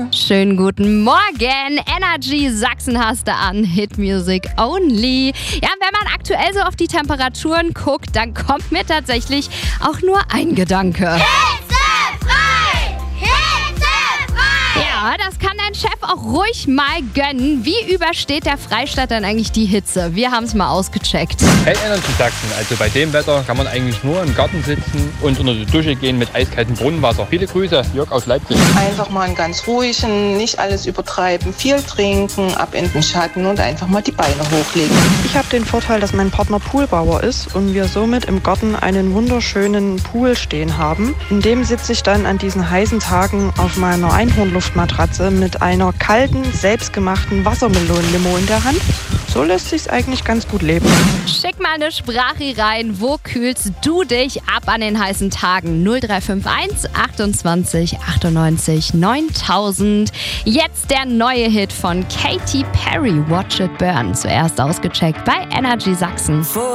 Schönen guten Morgen. Energy Sachsen hast du an. Hit Music Only. Ja, wenn man aktuell so auf die Temperaturen guckt, dann kommt mir tatsächlich auch nur ein Gedanke. Hitzefrei! Hitzefrei! Ja, das kann dein Chef auch ruhig mal gönnen. Wie übersteht der Freistaat denn eigentlich die Hitze? Wir haben es mal ausgecheckt. Hey Energy Sachsen, also bei dem Wetter kann man eigentlich nur im Garten sitzen und unter die Dusche gehen mit eiskaltem Brunnenwasser. Viele Grüße, Jörg aus Leipzig. Einfach mal einen ganz ruhigen, nicht alles übertreiben, viel trinken, ab in den Schatten und einfach mal die Beine hochlegen. Ich habe den Vorteil, dass mein Partner Poolbauer ist und wir somit im Garten einen wunderschönen Pool stehen haben. In dem sitze ich dann an diesen heißen Tagen auf meiner Einhornluftmatratze mit einer kalten, selbstgemachten Wassermelonenlimo in der Hand. So lässt sich's eigentlich ganz gut leben. Schick mal eine Sprache rein. Wo kühlst du dich ab an den heißen Tagen? 0351 28 98 9000. Jetzt der neue Hit von Katy Perry, Watch It Burn. Zuerst ausgecheckt bei Energy Sachsen.